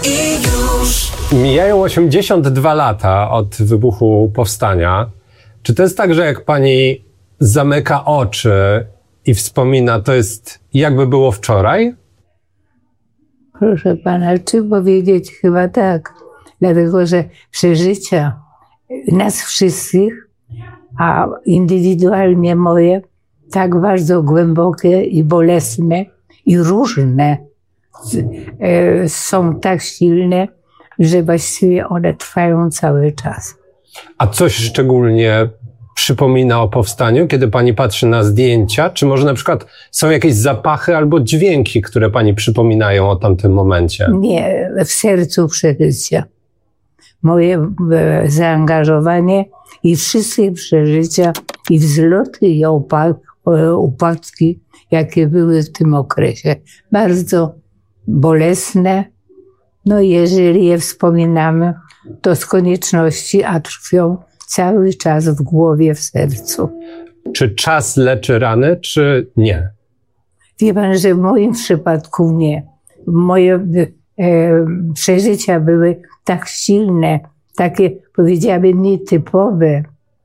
i już. Mijają 82 lata od wybuchu powstania. Czy to jest tak, że jak pani zamyka oczy i wspomina, to jest jakby było wczoraj? Proszę pana, czy powiedzieć? Chyba tak. Dlatego, że przeżycia nas wszystkich, a indywidualnie moje, tak bardzo głębokie i bolesne i różne, są tak silne, że właściwie one trwają cały czas. A coś szczególnie przypomina o powstaniu, kiedy pani patrzy na zdjęcia? Czy może na przykład są jakieś zapachy albo dźwięki, które pani przypominają o tamtym momencie? Nie, w sercu przeżycia. Moje zaangażowanie i wszystkie przeżycia, i wzloty, i upadki, jakie były w tym okresie. Bardzo bolesne. No jeżeli je wspominamy, to z konieczności, a trwią cały czas w głowie, w sercu. Czy czas leczy rany, czy nie? Wie pan, że w moim przypadku nie. Moje przeżycia były tak silne, takie, powiedziałabym, nietypowe,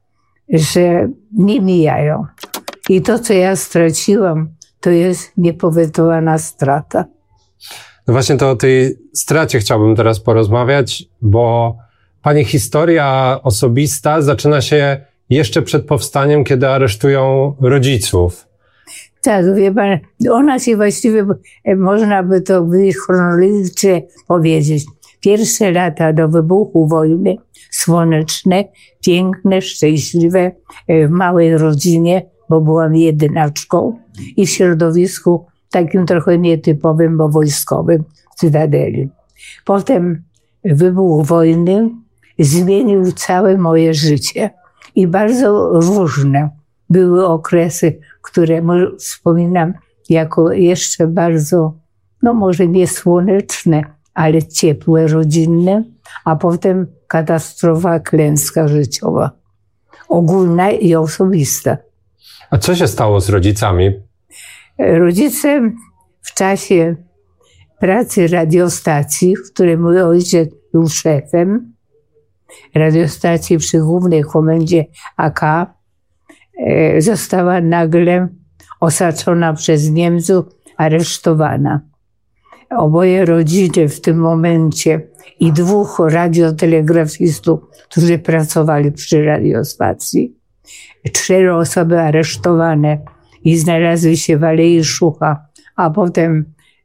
że nie mijają. I to, co ja straciłam, to jest niepowetowana strata. No właśnie to o tej stracie chciałbym teraz porozmawiać, bo pani historia osobista zaczyna się jeszcze przed powstaniem, kiedy aresztują rodziców. Tak, wie pan, ona się właściwie, można by to chronologicznie powiedzieć. Pierwsze lata do wybuchu wojny, słoneczne, piękne, szczęśliwe, w małej rodzinie, bo byłam jedynaczką i w środowisku takim trochę nietypowym, bo wojskowym, w Cytadeli. Potem wybuch wojny zmienił całe moje życie i bardzo różne były okresy, które wspominam jako jeszcze bardzo, no może nie słoneczne, ale ciepłe, rodzinne, a potem katastrofa, klęska życiowa, ogólna i osobista. A co się stało z rodzicami? Rodzice w czasie pracy radiostacji, w której mój ojciec był szefem, radiostacji przy Głównej Komendzie AK, została nagle osaczona przez Niemców, aresztowana. Oboje rodziny w tym momencie i dwóch radiotelegrafistów, którzy pracowali przy radiostacji, 4 osoby aresztowane i znalazły się w Alei Szucha, a potem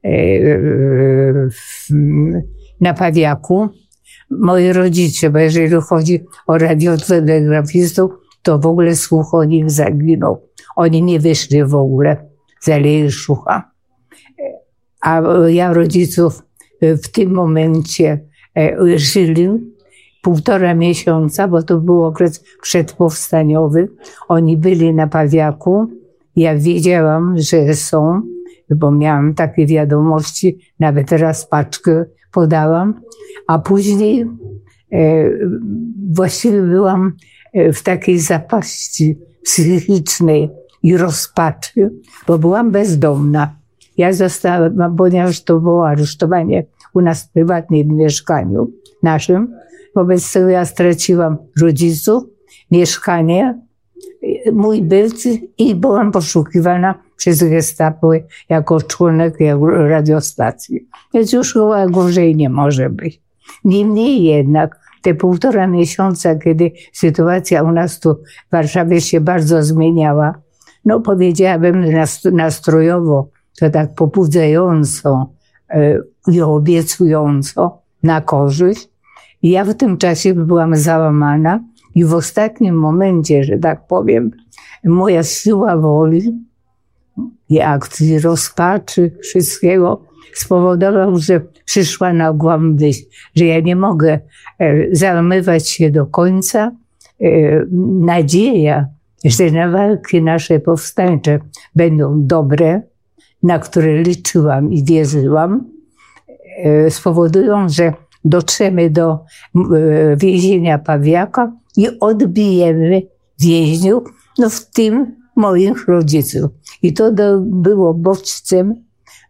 na Pawiaku. Moi rodzice, bo jeżeli chodzi o radiotelegrafistów, to w ogóle słuch o nich zaginął. Oni nie wyszli w ogóle z Alei Szucha. A ja rodziców w tym momencie żyli 1,5 miesiąca, bo to był okres przedpowstaniowy. Oni byli na Pawiaku. Ja wiedziałam, że są, bo miałam takie wiadomości, nawet teraz paczkę podałam. A później właściwie byłam w takiej zapaści psychicznej i rozpaczy, bo byłam bezdomna. Ja zostałam, ponieważ to było aresztowanie u nas prywatnie w mieszkaniu naszym. Wobec tego ja straciłam rodziców, mieszkanie, mój byt i byłam poszukiwana przez Gestapo jako członek radiostacji. Więc już chyba gorzej nie może być. Niemniej jednak te 1,5 miesiąca, kiedy sytuacja u nas tu w Warszawie się bardzo zmieniała, no powiedziałabym nastrojowo, to tak pobudzająco i obiecująco na korzyść. I ja w tym czasie byłam załamana i w ostatnim momencie, że tak powiem, moja siła woli i akcji, rozpaczy, wszystkiego spowodował, że przyszła nagła myśl, że ja nie mogę załamywać się do końca. Nadzieja, że na walki nasze powstańcze będą dobre, na które liczyłam i wierzyłam, spowodują, że dotrzemy do więzienia Pawiaka i odbijemy więźniów, no w tym moich rodziców. I to było bodźcem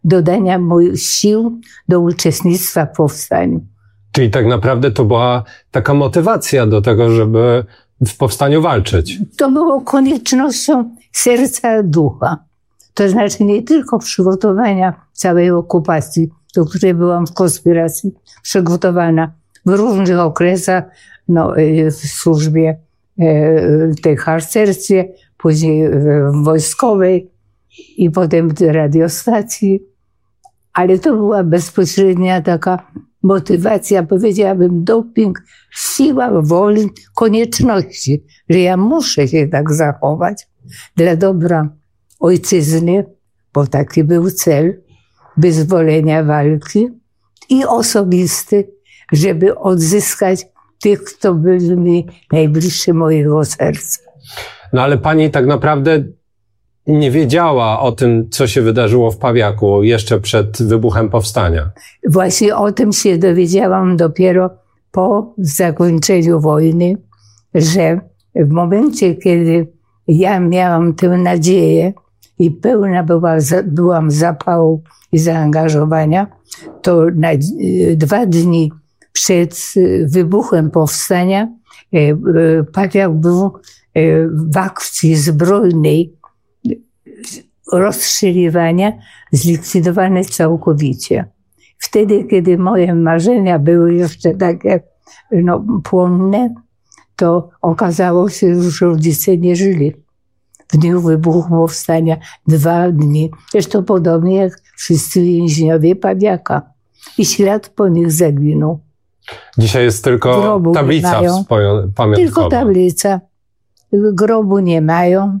dodania moich sił do uczestnictwa w powstaniu. Czyli tak naprawdę to była taka motywacja do tego, żeby w powstaniu walczyć. To było koniecznością serca, ducha. To znaczy nie tylko przygotowania całej okupacji, do której byłam w konspiracji przygotowana w różnych okresach, w służbie tej harcerstwie, później wojskowej i potem w radiostacji. Ale to była bezpośrednia taka motywacja, powiedziałabym, doping, siła woli, konieczności, że ja muszę się tak zachować dla dobra ojczyzny, bo taki był cel wyzwolenia walki i osobisty, żeby odzyskać tych, kto byli mi najbliższy mojego serca. No ale pani tak naprawdę nie wiedziała o tym, co się wydarzyło w Pawiaku jeszcze przed wybuchem powstania. Właśnie o tym się dowiedziałam dopiero po zakończeniu wojny, że w momencie, kiedy ja miałam tę nadzieję i pełna byłam zapału i zaangażowania, to na 2 dni przed wybuchem powstania Pawiak był w akcji zbrojnej rozstrzeliwania zlikwidowany całkowicie. Wtedy, kiedy moje marzenia były jeszcze takie płonne, to okazało się, że rodzice nie żyli. W dniu wybuchu powstania 2 dni. Zresztą podobnie jak wszyscy więźniowie Pawiaka. I ślad po nich zaginął. Dzisiaj jest tylko tablica pamiątkowa. Tylko tablica. Grobu nie mają.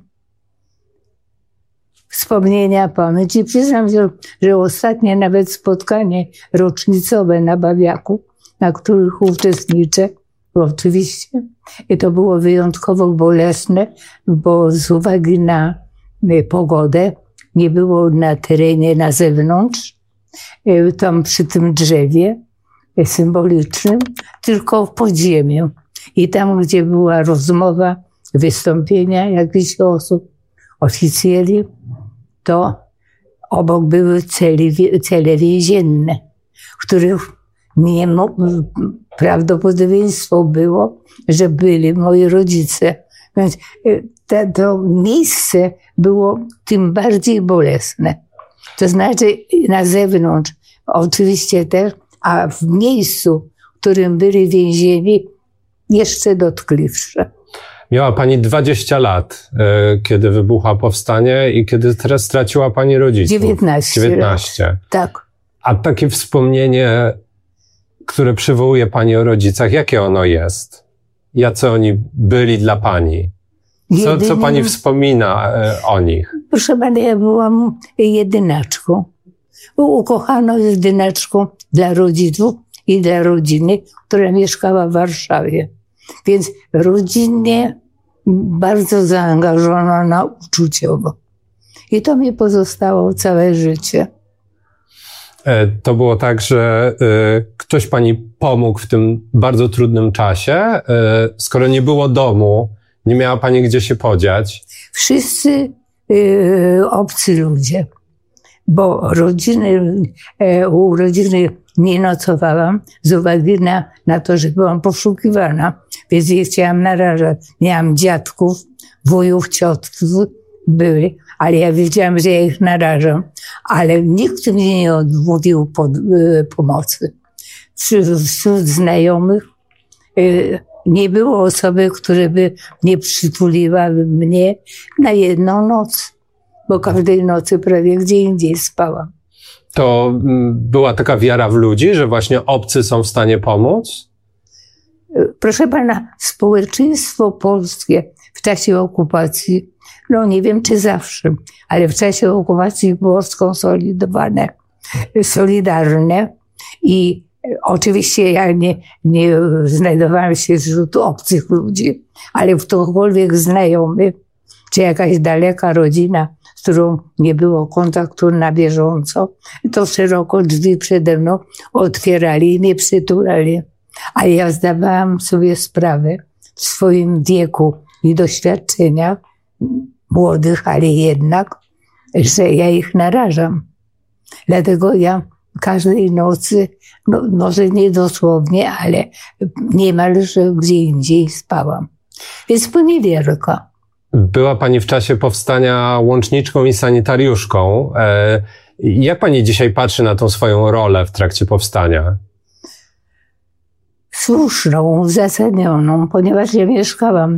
Wspomnienia, pamięci. Przyznam się, że ostatnie nawet spotkanie rocznicowe na Pawiaku, na których uczestniczę, oczywiście. I to było wyjątkowo bolesne, bo z uwagi na pogodę nie było na terenie na zewnątrz, tam przy tym drzewie symbolicznym, tylko w podziemiu. I tam, gdzie była rozmowa, wystąpienia jakichś osób, oficjeli, to obok były cele więzienne, w których prawdopodobieństwo było, że byli moi rodzice. Więc to miejsce było tym bardziej bolesne. To znaczy na zewnątrz oczywiście też, a w miejscu, w którym byli więzieni, jeszcze dotkliwsze. Miała pani 20 lat, kiedy wybuchło powstanie i kiedy teraz straciła pani rodziców. 19 lat. Tak. A takie wspomnienie, które przywołuje pani o rodzicach, jakie ono jest? Jacy oni byli dla pani? Co pani wspomina o nich? Proszę pana, ja byłam jedynaczką. Ukochaną jedynaczką dla rodziców i dla rodziny, która mieszkała w Warszawie. Więc rodzinnie bardzo zaangażowana uczuciowo. I to mi pozostało całe życie. To było tak, że ktoś pani pomógł w tym bardzo trudnym czasie. Skoro nie było domu, nie miała pani gdzie się podziać. Wszyscy obcy ludzie, bo u rodziny nie nocowałam z uwagi na to, że byłam poszukiwana, więc nie chciałam narażać. Miałam dziadków, wujów, ciotków były, ale ja wiedziałam, że ja ich narażam. Ale nikt mi nie odmówił pomocy. Wśród znajomych nie było osoby, która by nie przytuliła mnie na jedną noc, bo każdej nocy prawie gdzie indziej spałam. To była taka wiara w ludzi, że właśnie obcy są w stanie pomóc? Proszę pana, społeczeństwo polskie w czasie okupacji, nie wiem czy zawsze, ale w czasie okupacji było skonsolidowane, solidarne i oczywiście ja nie znajdowałam się wśród obcych ludzi, ale ktokolwiek znajomy, czy jakaś daleka rodzina, z którą nie było kontaktu na bieżąco, to szeroko drzwi przede mną otwierali i mnie przytulali. A ja zdawałam sobie sprawę w swoim wieku i doświadczeniach, młodych, ale jednak, że ja ich narażam. Dlatego ja każdej nocy, no, może nie dosłownie, ale niemalże gdzie indziej spałam. Więc poniewierka. Była pani w czasie powstania łączniczką i sanitariuszką. Jak pani dzisiaj patrzy na tą swoją rolę w trakcie powstania? Słuszną, uzasadnioną, ponieważ ja mieszkałam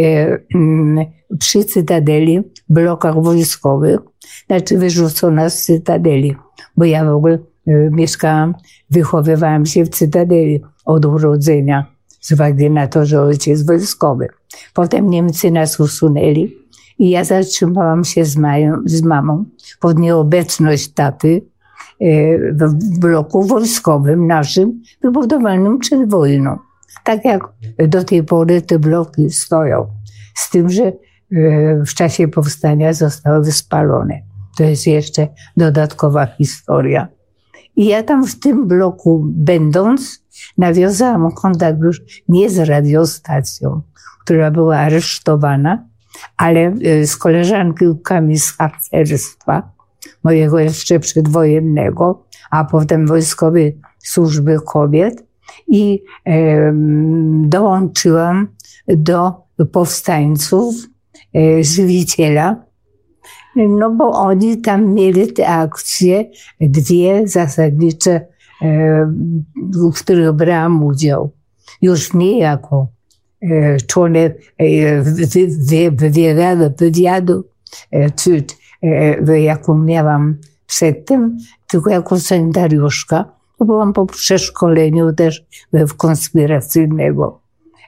przy Cytadeli, w blokach wojskowych, znaczy wyrzucona z Cytadeli, bo ja w ogóle mieszkałam, wychowywałam się w Cytadeli od urodzenia, z uwagi na to, że ojciec wojskowy. Potem Niemcy nas usunęli i ja zatrzymałam się z mamą pod nieobecność taty w bloku wojskowym naszym, wybudowanym przed wojną. Tak jak do tej pory te bloki stoją. Z tym, że w czasie powstania zostały spalone. To jest jeszcze dodatkowa historia. I ja tam w tym bloku będąc, nawiązałam kontakt już nie z radiostacją, która była aresztowana, ale z koleżankami z harcerstwa, mojego jeszcze przedwojennego, a potem Wojskowej Służby Kobiet i dołączyłam do powstańców Żywiciela, no bo oni tam mieli te akcje, dwie zasadnicze, w których brałam udział. Już nie jako członek wywiadu, czy jaką miałam przedtem, tylko jako sanitariuszka. Byłam po przeszkoleniu też konspiracyjnego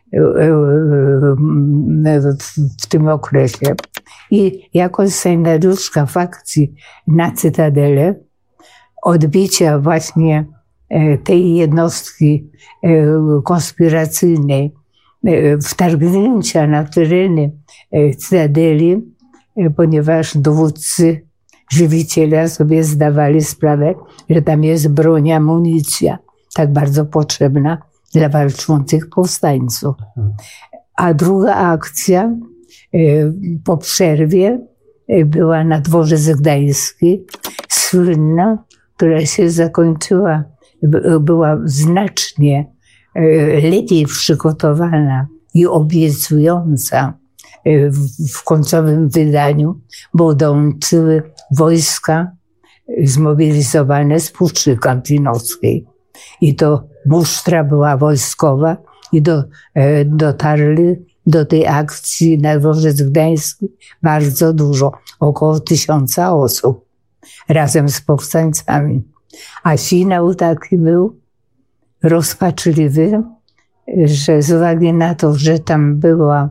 w tym okresie. I jako sanitariuszka w akcji na Cytadelę, odbicia właśnie tej jednostki konspiracyjnej, wtargnięcia na tereny Cytadeli, ponieważ dowódcy Żywiciela sobie zdawali sprawę, że tam jest broń, amunicja, tak bardzo potrzebna dla walczących powstańców. A druga akcja po przerwie była na Dworzec Gdański, słynna, która się zakończyła, była znacznie lepiej przygotowana i obiecująca w końcowym wydaniu, bo dołączyły wojska zmobilizowane z Puszczy Kampinoskiej. I to musztra była wojskowa i dotarli do tej akcji na Dworzec Gdański bardzo dużo, około 1000 osób, razem z powstańcami. A finał taki był rozpaczliwy, że z uwagi na to, że tam była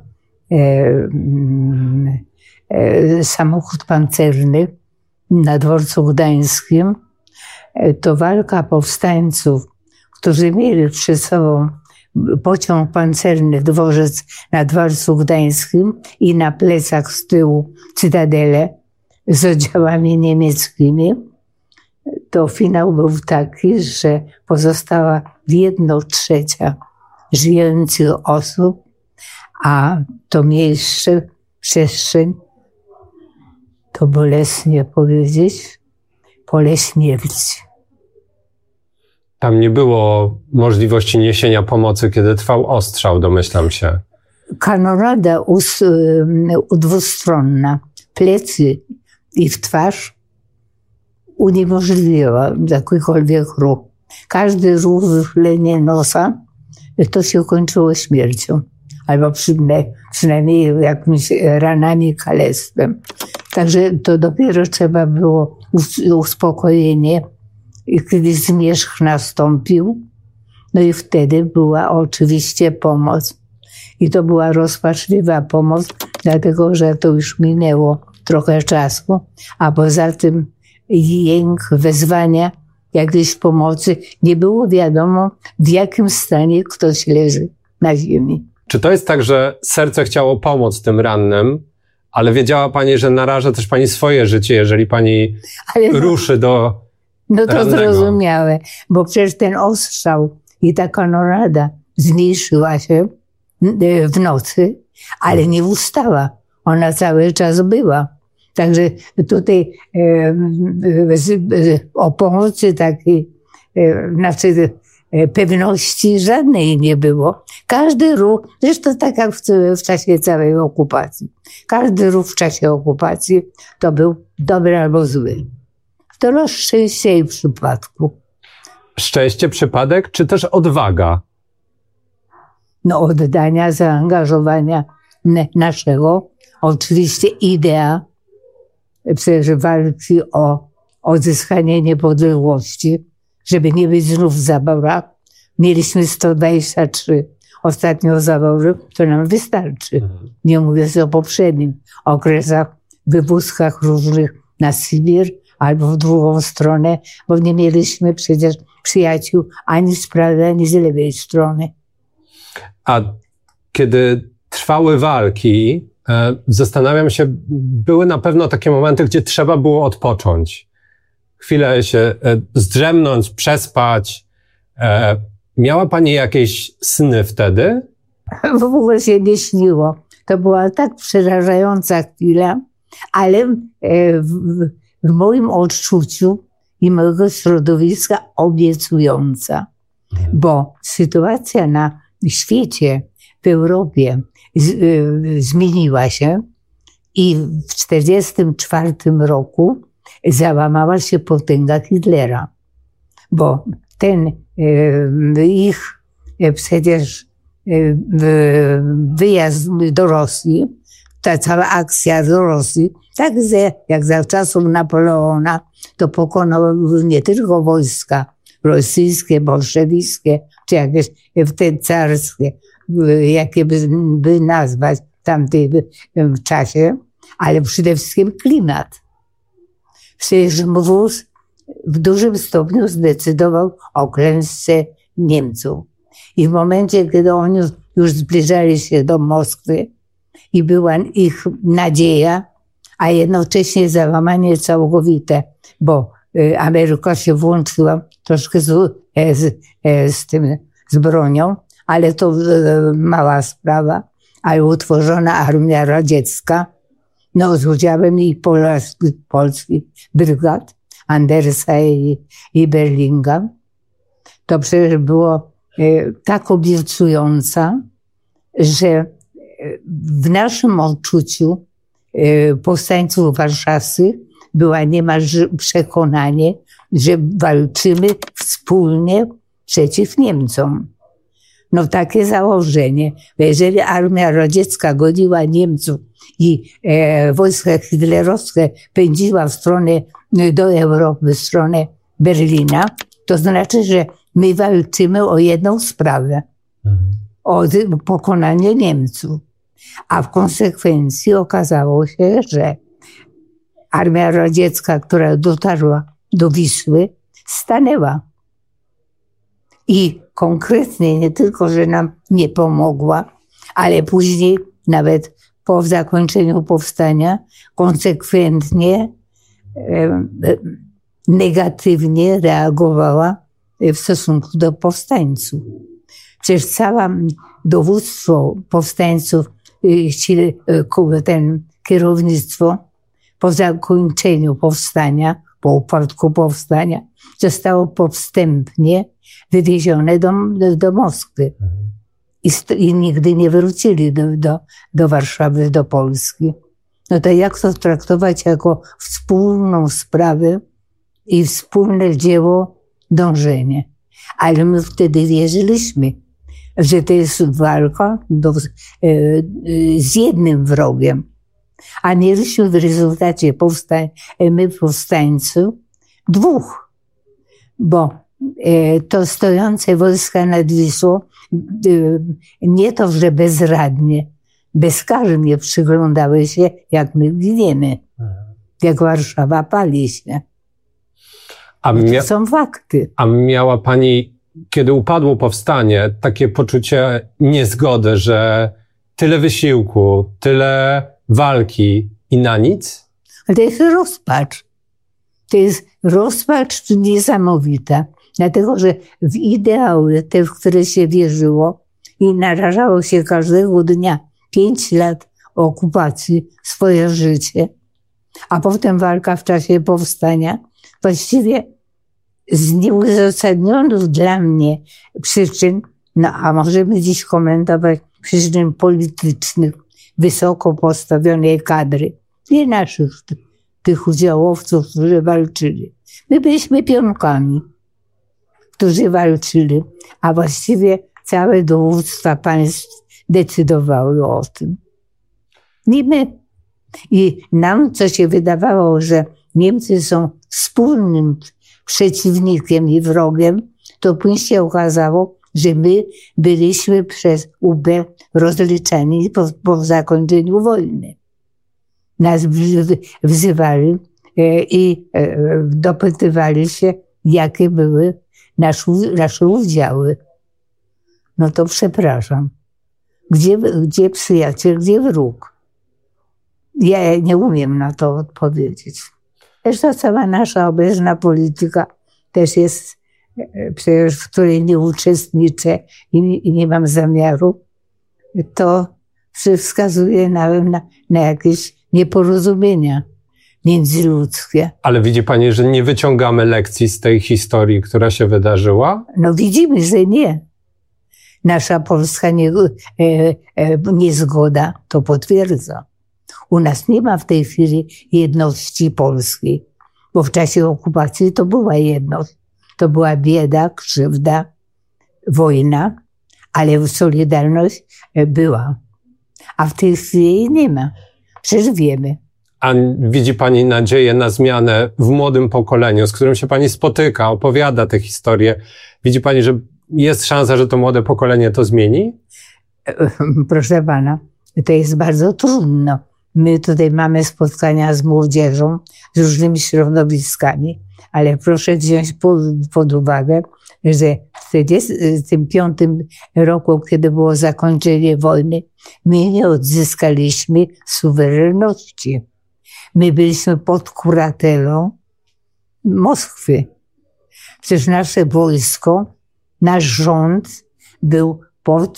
samochód pancerny na Dworcu Gdańskim, to walka powstańców, którzy mieli przed sobą pociąg pancerny, dworzec na Dworcu Gdańskim i na plecach z tyłu Cytadelę z oddziałami niemieckimi, to finał był taki, że pozostała 1/3 żyjących osób, a to miejsce, przestrzeń, to bolesnie powiedzieć, pole śmierci. Tam nie było możliwości niesienia pomocy, kiedy trwał ostrzał, domyślam się. Kanonada dwustronna, plecy i w twarz uniemożliwiła jakikolwiek ruch. Każdy ruch, wychylenie nosa, to się kończyło śmiercią. Albo przynajmniej jakimiś ranami, kalectwem. Także to dopiero trzeba było uspokojenie. I kiedy zmierzch nastąpił, no i wtedy była oczywiście pomoc. I to była rozpaczliwa pomoc, dlatego że to już minęło trochę czasu, a poza tym jęk, wezwania jakiejś pomocy, nie było wiadomo, w jakim stanie ktoś leży na ziemi. Czy to jest tak, że serce chciało pomóc tym rannym, ale wiedziała pani, że naraża też pani swoje życie, jeżeli pani ruszy do No to rannego? Zrozumiałe, bo przecież ten ostrzał i ta kanonada zmniejszyła się w nocy, ale nie ustała. Ona cały czas była. Także tutaj o pomocy takiej, znaczy pewności żadnej nie było. Każdy ruch, zresztą tak jak w czasie całej okupacji, każdy ruch w czasie okupacji to był dobry albo zły. To los szczęścia i przypadku. Szczęście, przypadek, czy też odwaga? No oddania, zaangażowania naszego. Oczywiście idea przecież walki o odzyskanie niepodległości, żeby nie być znów w zaborach. Mieliśmy 123 ostatnio zabory, to nam wystarczy. Nie mówiąc o poprzednim okresach, wywózkach różnych na Sybir albo w drugą stronę, bo nie mieliśmy przecież przyjaciół ani z prawej, ani z lewej strony. A kiedy trwały walki, zastanawiam się, były na pewno takie momenty, gdzie trzeba było odpocząć. Chwilę się zdrzemnąć, przespać. Miała pani jakieś sny wtedy? W ogóle się nie śniło. To była tak przerażająca chwila, ale w moim odczuciu i mojego środowiska obiecująca. Bo sytuacja na świecie, w Europie zmieniła się i w 1944 roku załamała się potęga Hitlera. Bo ten ich przecież wyjazd do Rosji, ta cała akcja do Rosji, tak jak za czasów Napoleona, to pokonał nie tylko wojska rosyjskie, bolszewickie, czy jakieś te carskie, jakie by nazwać w tamtym czasie, ale przede wszystkim klimat. Przecież mróz w dużym stopniu zdecydował o klęsce Niemców. I w momencie, kiedy oni już zbliżali się do Moskwy i była ich nadzieja, a jednocześnie załamanie całkowite, bo Ameryka się włączyła troszkę z bronią, ale to mała sprawa, ale utworzona armia radziecka, no z udziałem i polskich brygad, Andersa i Berlinga, to przecież było tak obiecująca, że w naszym odczuciu powstańców warszawskich była niemal przekonanie, że walczymy wspólnie przeciw Niemcom. No takie założenie. Jeżeli armia radziecka goniła Niemców i wojska hitlerowskie pędziła w stronę do Europy, w stronę Berlina, to znaczy, że my walczymy o jedną sprawę. O pokonanie Niemców. A w konsekwencji okazało się, że armia radziecka, która dotarła do Wisły, stanęła. I konkretnie nie tylko, że nam nie pomogła, ale później nawet po zakończeniu powstania konsekwentnie negatywnie reagowała w stosunku do powstańców. Przecież całe dowództwo powstańców, kierownictwo po zakończeniu powstania, po upadku powstania, zostało podstępnie wywiezione do Moskwy. I nigdy nie wrócili do Warszawy, do Polski. No to jak to traktować jako wspólną sprawę i wspólne dzieło, dążenie. Ale my wtedy wierzyliśmy, że to jest walka z jednym wrogiem. A mieliśmy w rezultacie my powstańców dwóch. Bo to stojące wojska nad Wisłą nie to, że bezradnie, bezkarnie przyglądały się, jak my giniemy. Jak Warszawa pali się. To są fakty. A miała pani, kiedy upadło powstanie, takie poczucie niezgody, że tyle wysiłku, tyle walki i na nic? Ale to jest rozpacz. To jest rozpacz niesamowita. Dlatego, że w ideały te, w które się wierzyło i narażało się każdego dnia 5 lat okupacji, swoje życie, A potem walka w czasie powstania. Właściwie z nieuzasadnionych dla mnie przyczyn, no a możemy dziś komentować przyczyn politycznych, wysoko postawionej kadry, nie naszych tych udziałowców, którzy walczyli. My byliśmy pionkami, którzy walczyli, a właściwie całe dowództwa państw decydowały o tym. Nie my. I nam, co się wydawało, że Niemcy są wspólnym przeciwnikiem i wrogiem, to później się okazało, że my byliśmy przez UB rozliczeni po zakończeniu wojny. Nas wzywali i dopytywali się, jakie były nasze udziały. No to przepraszam. Gdzie przyjaciel, gdzie wróg? Ja nie umiem na to odpowiedzieć. Zresztą cała nasza obecna polityka też jest, przecież w której nie uczestniczę i nie mam zamiaru, to wskazuje na jakieś nieporozumienia międzyludzkie. Ale widzi pani, że nie wyciągamy lekcji z tej historii, która się wydarzyła? No widzimy, że nie. Nasza polska niezgoda to potwierdza. U nas nie ma w tej chwili jedności polskiej, bo w czasie okupacji to była jedność. To była bieda, krzywda, wojna, ale solidarność była. A w tej chwili jej nie ma. Przecież wiemy. A widzi pani nadzieję na zmianę w młodym pokoleniu, z którym się pani spotyka, opowiada tę historię? Widzi pani, że jest szansa, że to młode pokolenie to zmieni? Proszę pana, to jest bardzo trudno. My tutaj mamy spotkania z młodzieżą, z różnymi środowiskami, ale proszę wziąć pod uwagę, że w 1945 roku, kiedy było zakończenie wojny, my nie odzyskaliśmy suwerenności. My byliśmy pod kuratelą Moskwy. Przecież nasze wojsko, nasz rząd był pod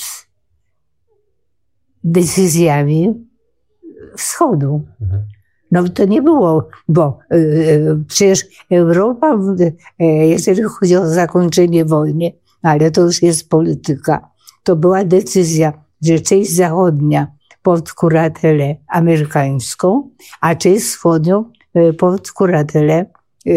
decyzjami Wschodu. No to nie było, bo przecież Europa, jeżeli chodzi o zakończenie wojny, ale to już jest polityka, to była decyzja, że część zachodnia pod kuratelę amerykańską, a część wschodnią pod kuratelę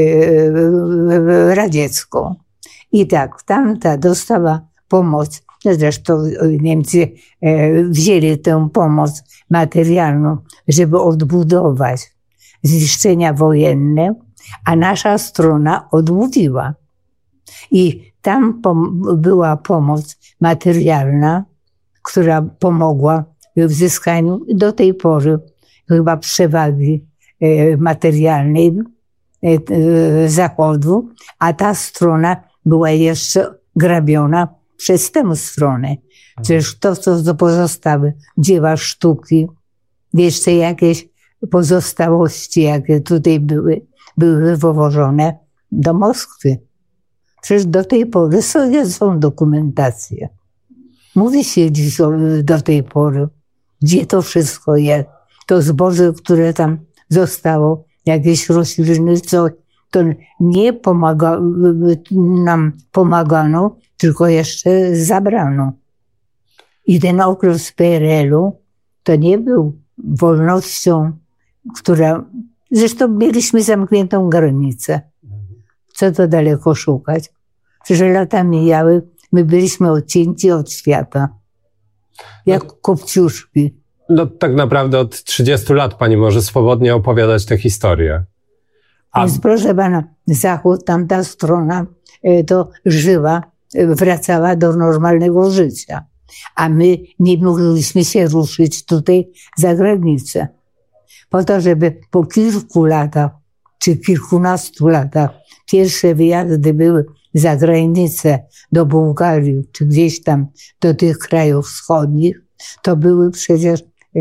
radziecką. I tak, tamta dostała pomoc. Zresztą Niemcy wzięli tę pomoc materialną, żeby odbudować zniszczenia wojenne, a nasza strona odmówiła. I tam była pomoc materialna, która pomogła w zyskaniu do tej pory chyba przewagi materialnej Zachodu, a ta strona była jeszcze grabiona przez tę stronę. Przecież to, co pozostały dzieła sztuki, jeszcze jakieś pozostałości, jakie tutaj były wywożone do Moskwy. Przecież do tej pory są dokumentacje. Mówi się dziś do tej pory, gdzie to wszystko jest. To zboże, które tam zostało, jakieś rośliny, co to nie nam pomagano, tylko jeszcze zabrano. I ten okres PRL-u to nie był wolnością, która... Zresztą mieliśmy zamkniętą granicę. Co to daleko szukać? Przecież lata mijały, my byliśmy odcięci od świata. Jak kopciuszki. No tak naprawdę od 30 lat pani może swobodnie opowiadać tę historię. Więc proszę pana, Zachód, tamta strona to żyła, wracała do normalnego życia. A my nie mogliśmy się ruszyć tutaj za granicę. Po to, żeby po kilku latach, czy kilkunastu latach, pierwsze wyjazdy były za granicę, do Bułgarii, czy gdzieś tam do tych krajów wschodnich, to były przecież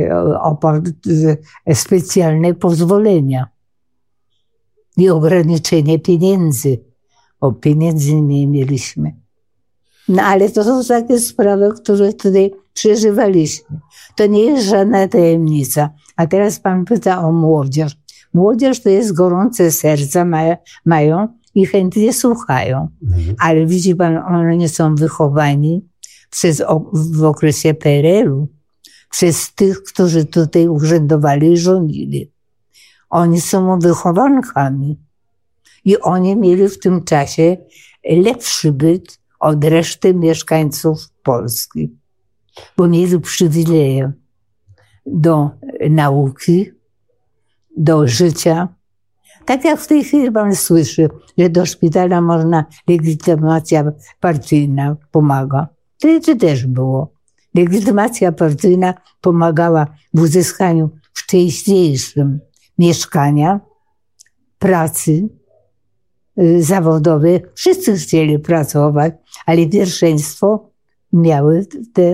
specjalne pozwolenia i ograniczenie pieniędzy. O pieniędzy nie mieliśmy. No ale to są takie sprawy, które tutaj przeżywaliśmy. To nie jest żadna tajemnica. A teraz pan pyta o młodzież. Młodzież to jest gorące serca, mają i chętnie słuchają. Ale widzi pan, oni są wychowani w okresie PRL-u przez tych, którzy tutaj urzędowali i rządzili. Oni są wychowankami i oni mieli w tym czasie lepszy byt od reszty mieszkańców Polski, bo mieli przywileje do nauki, do życia. Tak jak w tej chwili pan słyszy, że do szpitala można, legitymacja partyjna pomaga. To też było. Legitymacja partyjna pomagała w uzyskaniu wcześniejszym mieszkania, pracy zawodowej. Wszyscy chcieli pracować, ale pierwszeństwo miały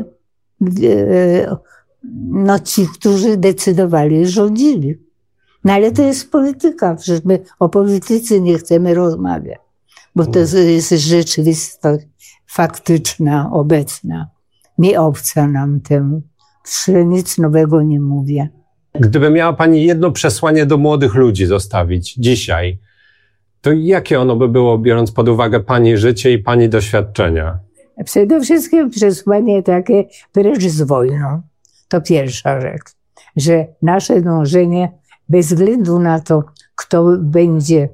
ci, którzy decydowali i rządzili. No ale to jest polityka, przecież my o polityce nie chcemy rozmawiać, bo to jest rzeczywistość faktyczna, obecna, nie obca nam temu. Nic nowego nie mówię. Gdyby miała pani jedno przesłanie do młodych ludzi zostawić dzisiaj, to jakie ono by było, biorąc pod uwagę pani życie i pani doświadczenia? Przede wszystkim przesłanie takie, precz z wojną. To pierwsza rzecz, że nasze dążenie, bez względu na to, kto będzie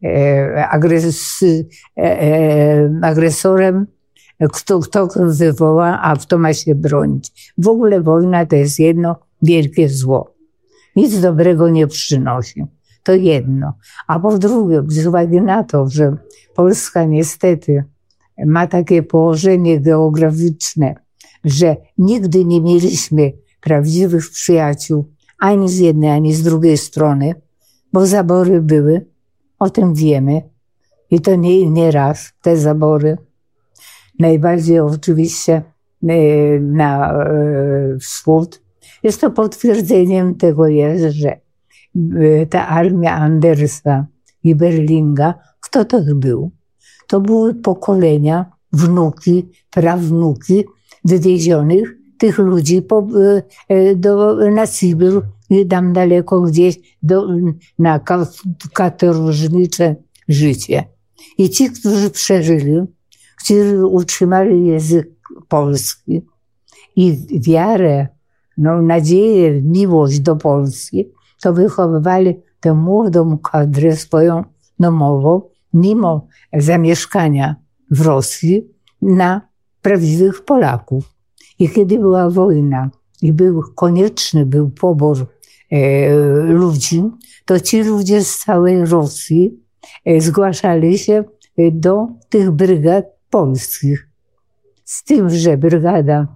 agresorem, kto wywoła, a kto ma się bronić. W ogóle wojna to jest jedno wielkie zło. Nic dobrego nie przynosi. To jedno. A po drugie, z uwagi na to, że Polska niestety ma takie położenie geograficzne, że nigdy nie mieliśmy prawdziwych przyjaciół ani z jednej, ani z drugiej strony, bo zabory były, o tym wiemy. I to nie raz, te zabory. Najbardziej oczywiście na wschód. Jest to potwierdzeniem tego, że ta armia Andersa i Berlinga, kto to był? To były pokolenia, wnuki, prawnuki wywiezionych tych ludzi na Sybir i tam daleko gdzieś na katorżnicze życie. I ci, którzy przeżyli, którzy utrzymali język polski i wiarę, nadzieję, miłość do Polski, to wychowywali tę młodą kadrę swoją domową, mimo zamieszkania w Rosji, na prawdziwych Polaków. I kiedy była wojna i konieczny był pobór ludzi, to ci ludzie z całej Rosji zgłaszali się do tych brygad polskich. Z tym, że brygada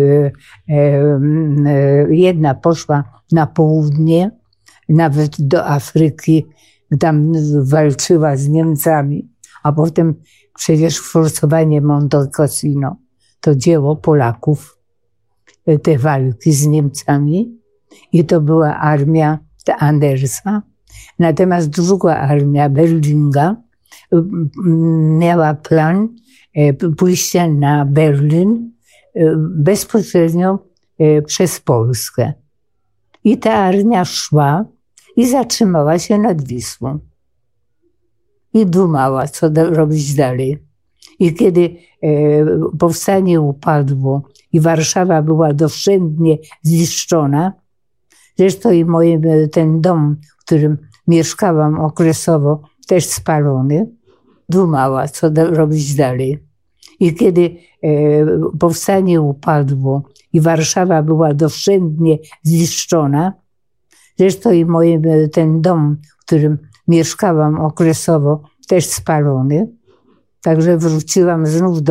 jedna poszła na południe, nawet do Afryki, tam walczyła z Niemcami, a potem przecież forsowanie Monte Cassino to dzieło Polaków, te walki z Niemcami, i to była armia Andersa. Natomiast druga armia Berlinga miała plan pójścia na Berlin bezpośrednio przez Polskę. I ta armia szła i zatrzymała się nad Wisłą. I dumała, co robić dalej. I kiedy powstanie upadło i Warszawa była doszczętnie zniszczona, zresztą i ten dom, w którym mieszkałam okresowo, też spalony, dumała, co robić dalej. I kiedy powstanie upadło i Warszawa była doszczętnie zniszczona, zresztą i ten dom, w którym mieszkałam okresowo, też spalony, także wróciłam znów do